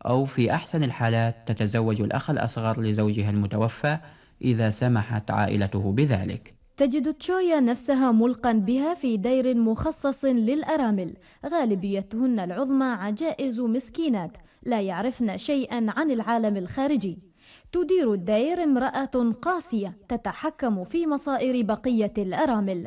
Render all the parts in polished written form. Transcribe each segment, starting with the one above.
أو في أحسن الحالات تتزوج الأخ الأصغر لزوجها المتوفى إذا سمحت عائلته بذلك. تجد تشويا نفسها ملقا بها في دير مخصص للأرامل، غالبيتهن العظمى عجائز مسكينات لا يعرفن شيئا عن العالم الخارجي. تدير الدير امرأة قاسية تتحكم في مصائر بقية الأرامل.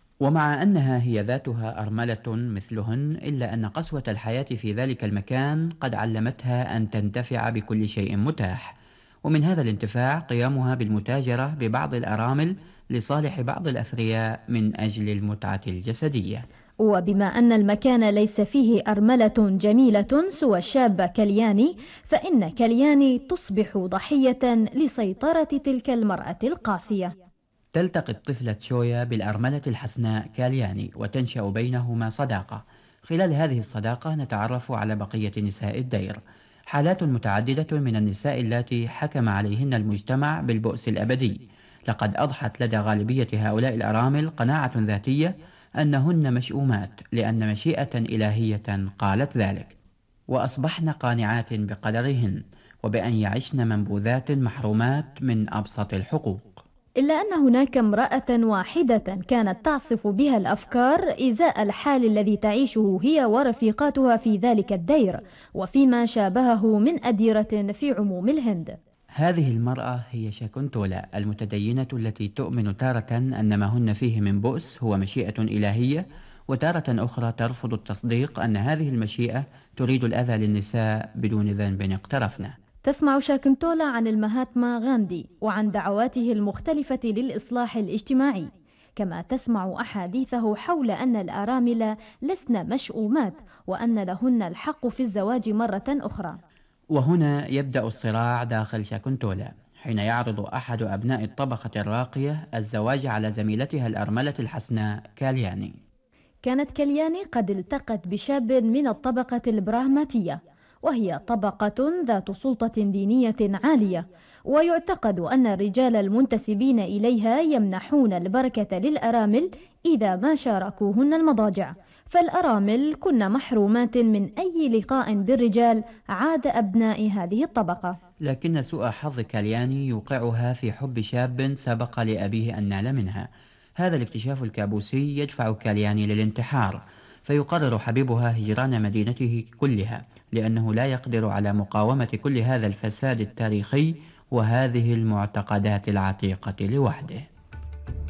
ومع أنها هي ذاتها أرملة مثلهن، إلا أن قسوة الحياة في ذلك المكان قد علمتها أن تنتفع بكل شيء متاح، ومن هذا الانتفاع قيامها بالمتاجرة ببعض الأرامل لصالح بعض الأثرياء من أجل المتعة الجسدية. وبما أن المكان ليس فيه أرملة جميلة سوى الشابة كلياني، فإن كلياني تصبح ضحية لسيطرة تلك المرأة القاسية. تلتقي الطفلة تشويا بالأرملة الحسناء كالياني وتنشأ بينهما صداقة. خلال هذه الصداقة نتعرف على بقية نساء الدير، حالات متعددة من النساء اللاتي حكم عليهن المجتمع بالبؤس الأبدي. لقد أضحت لدى غالبية هؤلاء الأرامل قناعة ذاتية أنهن مشؤومات لأن مشيئة إلهية قالت ذلك، وأصبحن قانعات بقدرهن وبأن يعشن منبوذات محرومات من أبسط الحقوق. إلا أن هناك امرأة واحدة كانت تعصف بها الأفكار إزاء الحال الذي تعيشه هي ورفيقاتها في ذلك الدير، وفيما شابهه من أديرة في عموم الهند. هذه المرأة هي شاكنتولا المتدينة التي تؤمن تارة أن ما هن فيه من بؤس هو مشيئة إلهية، وتارة أخرى ترفض التصديق أن هذه المشيئة تريد الأذى للنساء بدون ذنب اقترفنا. تسمع شاكنتولا عن المهاتما غاندي وعن دعواته المختلفة للإصلاح الاجتماعي، كما تسمع أحاديثه حول أن الأرامل لسن مشؤومات وأن لهن الحق في الزواج مرة أخرى. وهنا يبدأ الصراع داخل شاكنتولا، حين يعرض أحد أبناء الطبقة الراقية الزواج على زميلتها الأرملة الحسناء كالياني. كانت كلياني قد التقت بشاب من الطبقة البراهماتية، وهي طبقة ذات سلطة دينية عالية، ويعتقد أن الرجال المنتسبين إليها يمنحون البركة للأرامل إذا ما شاركوهن المضاجع، فالأرامل كن محرومات من أي لقاء بالرجال عاد أبناء هذه الطبقة. لكن سوء حظ كالياني يوقعها في حب شاب سبق لأبيه أن نال منها. هذا الاكتشاف الكابوسي يدفع كالياني للانتحار، فيقرر حبيبها هجران مدينته كلها لأنه لا يقدر على مقاومة كل هذا الفساد التاريخي وهذه المعتقدات العتيقة لوحده.